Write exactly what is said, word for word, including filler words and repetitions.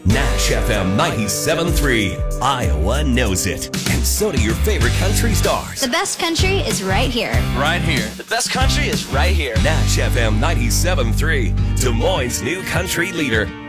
Nash F M ninety-seven point three. Iowa knows it. And so do your favorite country stars. The best country is right here. Right here. The best country is right here. Nash F M ninety-seven point three. Des Moines' new country leader.